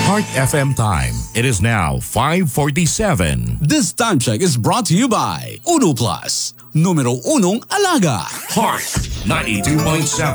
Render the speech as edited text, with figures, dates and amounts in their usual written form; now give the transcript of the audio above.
Heart FM time. It is now 5:47. This time check is brought to you by Uno Plus. Numero unong alaga. Heart 92.7.